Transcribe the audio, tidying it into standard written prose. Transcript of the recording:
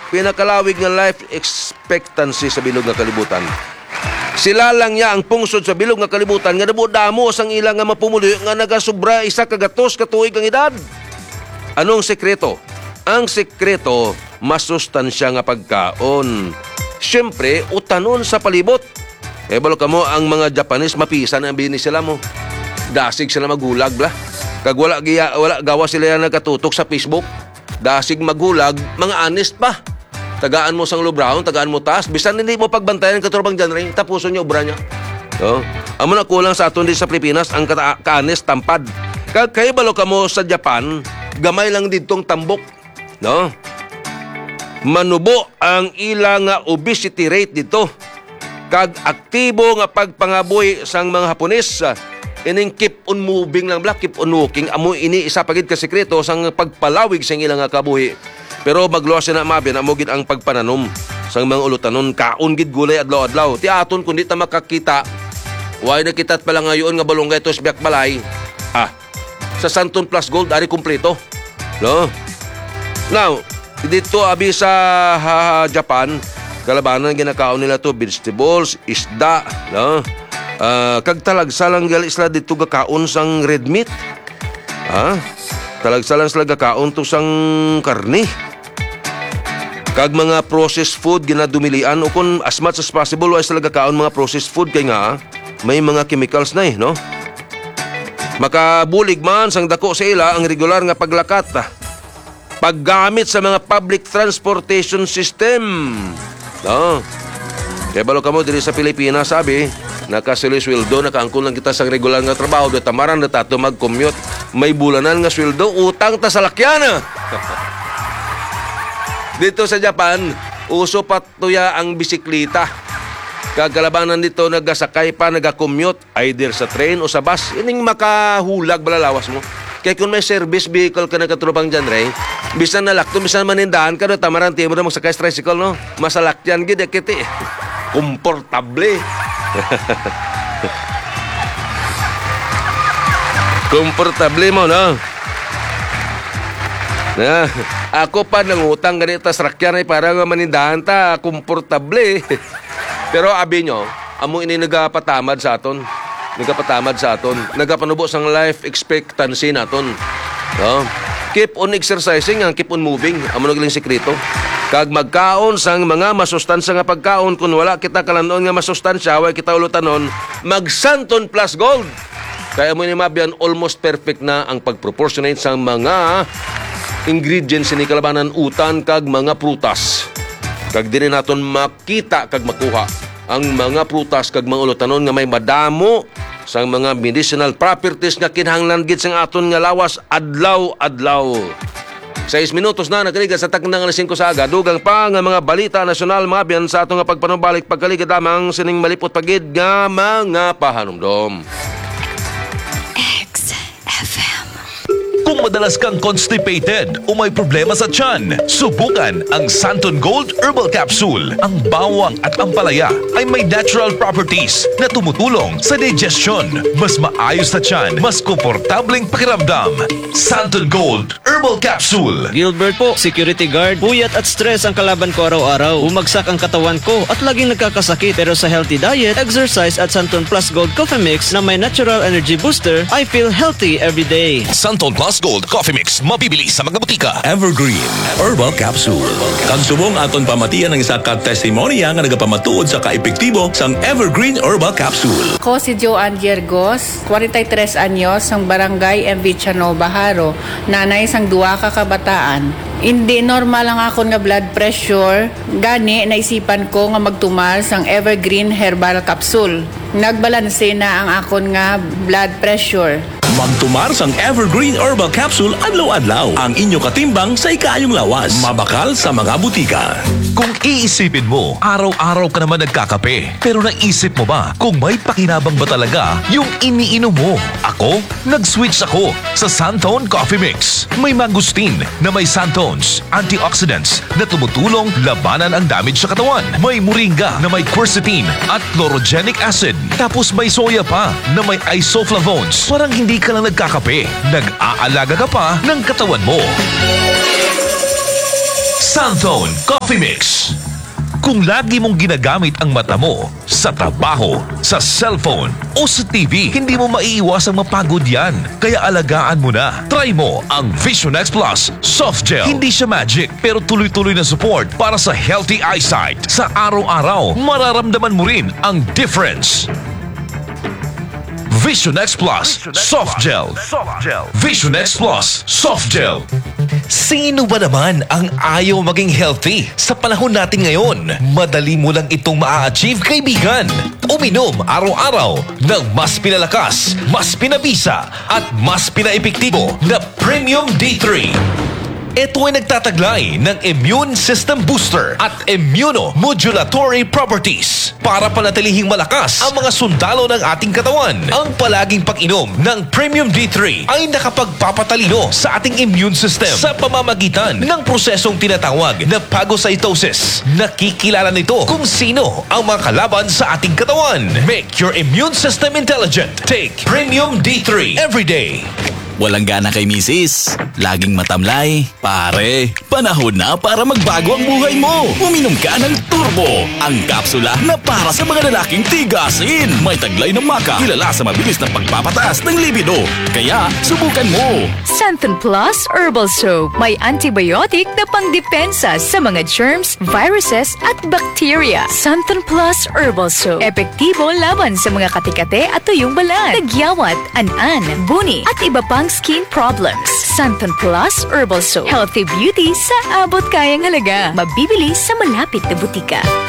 pinakalawig nga life expectancy sa bilog nga kalibutan. Sila lang niya ang pungsod sa bilog nga kalibutan nga damo sang ilang nga mapumuloy nga nagasubra isa kagatos katuig ang edad. Anong sekreto? Ang sekreto, masustansya nga pagkaon. Siyempre, utanon sa palibot. Balo ka mo, ang mga Japanese mapisan ang binis sila mo. Dasig sila magulag bla. Kag wala gawa sila yan nagkatutok sa Facebook. Dasig magulag, mga honest pa. Tagaan mo sang lubraon, tagaan mo taas. Bisan hindi mo pagbantayan katurubang dyan rin, tapuson niya, obra niya. So, amo na kulang sa aton din sa Pilipinas, ang ka-honest tampad. Kag kay balo ka mo sa Japan, gamay lang ditong tambok. No? Manubo ang ilang obesity rate dito. Kag aktibo nga pagpangaboy sang mga Hapones. Ining keep on moving lang bla, keep on walking. Amo ini isa pagid ka sekreto sang pagpalawig sa ilang kabuhi. Pero magluwas na mabi na mo gid ang pagpananom sang mga ulutanon, kaon gid gulay adlaw-adlaw. Ti aton kundi ta makakita. Way na kitat pala ngayon nga balonggay tos biak balay. Sa Santon Plus Gold ari kumpleto. No? Now, dito abi sa Japan, kalabanan ginakaon nila to vegetables, isda, no? Kag talagsalang gali sila dito gakaon sang red meat. Talagsalang sila gakaon to sang karne. Kag mga processed food ginadumilian o kung as much as possible ay sila gakaon mga processed food kay nga may mga chemicals na no? Makabulig man sang dako sa ila ang regular nga paglakat. Paggamit sa mga public transportation system. No? Kaya balo ka mo diri sa Pilipinas, sabi, nakasili sweldo, nakaangkol lang kita sa regular nga trabaho, do tamaran na tato mag-commute. May bulanan nga sweldo, utang ta sa lakyan. Dito sa Japan, uso patuya ang bisikleta. Kagalabanan dito, nagasakay pa, nagakommute, either sa train o sa bus. Ining makahulag balalawas mo. Kaya kung may service vehicle ka nagkatrupang dyan, Ray, bisan nalakto, bisan manindahan ka, do tamaran, tiyo mo na magsakay sa tricycle, no? Masalakyan, gid, kiti. Komportable. Komportable mo, no? Ako pa nangutang ganito sa rakyan ay para manindahan ta, komportable. Pero abi nyo, amo ini nagapatamad sa aton. Nagapanubo sang life expectancy naton. No? Keep on exercising, keep on moving. Amo nagling sekreto. Kag magkaon sang mga masustansya nga pagkaon, kung wala kita kalanon nga masustansya, way kita ulutanon, mag Santon Plus Gold. Kaya mo ni Mabian, almost perfect na ang pagproportionate sang mga ingredients ni kalabanan, utan kag mga prutas. Kag din naton makita kag makuha ang mga prutas kag mga ulutanon nga may madamo sang mga medicinal properties nga kinahanglan gid sang aton nga lawas adlaw-adlaw. 6 minutos na nagkaliga sa taknang alas 5 sa aga. Dugang pa nga mga balita nasyonal mga biyan sa atong nga pagpanubalik pagkaligid lamang sining malipot pagid nga mga pahanumdom. Kung madalas kang constipated o may problema sa tiyan, subukan ang Santon Gold Herbal Capsule. Ang bawang at ampalaya ay may natural properties na tumutulong sa digestion. Mas maayos na tiyan, mas komportableng pakiramdam. Santon Gold Herbal Capsule. Gilbert po, security guard. Puyat at stress ang kalaban ko araw-araw. Bumagsak ang katawan ko at laging nagkakasakit. Pero sa healthy diet, exercise at Santon Plus Gold Coffee Mix na may natural energy booster, I feel healthy every day. Santon Plus Gold Coffee Mix, mabibili sa mga butika. Evergreen Herbal Capsule. Kag subong aton pamatian ng isa ka testimonya nga nagapamatuod sa kaepektibo sang Evergreen Herbal Capsule. Ako si Joanne Giergos, 43 anyos, sang barangay MV Chano, Baharo, nanay sang duwa ka kabataan. Hindi normal ang akon nga blood pressure, gani naisipan ko nga magtumal sang Evergreen Herbal Capsule. Nagbalanse na ang akon nga blood pressure. Magtumar sang Evergreen Herbal Capsule adlaw-adlaw. Ang inyo katimbang sa ikayong lawas. Mabakal sa mga butika. Kung iisipin mo, araw-araw ka naman nagkakape. Pero naisip mo ba kung may pakinabang ba talaga yung iniinom mo? Ako, nag-switch ako sa Santon Coffee Mix. May mangustin na may Santones, antioxidants na tumutulong labanan ang damage sa katawan. May moringa na may quercetin at chlorogenic acid. Tapos may soya pa na may isoflavones. Parang hindi ka lang nagkakape, nag-aalaga ka pa ng katawan mo. Santon Coffee Mix. Kung lagi mong ginagamit ang mata mo sa trabaho, sa cellphone o sa TV, hindi mo maiiwasang mapagod yan. Kaya alagaan mo na. Try mo ang Vision X Plus Soft Gel. Hindi siya magic pero tuloy-tuloy na support para sa healthy eyesight. Sa araw-araw, mararamdaman mo rin ang difference. Vision X Plus Soft Gel. Vision X Plus Soft Gel. Sino ba naman ang ayaw maging healthy? Sa panahon natin ngayon, madali mo lang itong maa-achieve, kaibigan. Uminom araw-araw ng mas pinalakas, mas pinabisa at mas pinaepektibo na Premium D3. Ito ay nagtataglay ng immune system booster at immunomodulatory properties para panatilihing malakas ang mga sundalo ng ating katawan. Ang palaging pag-inom ng Premium D3 ay nakapagpapatalino sa ating immune system sa pamamagitan ng prosesong tinatawag na phagocytosis. Nakikilala nito kung sino ang mga kalaban sa ating katawan. Make your immune system intelligent. Take Premium D3 every day. Walang gana kay misis, laging matamlay. Pare, panahon na para magbago ang buhay mo. Uminom ka ng Turbo, ang kapsula na para sa mga lalaking tigasin. May taglay ng maka, kilala sa mabilis na pagpapataas ng libido. Kaya, subukan mo. Santon Plus Herbal Soap. May antibiotic na pangdepensa sa mga germs, viruses at bacteria. Santon Plus Herbal Soap. Epektibo laban sa mga katikate at tuyong balat, tagyawat, an-an, buni at iba pang skin problems. Santon Plus Herbal Soap. Healthy beauty sa abot kayang halaga. Mabibili sa malapit na butika.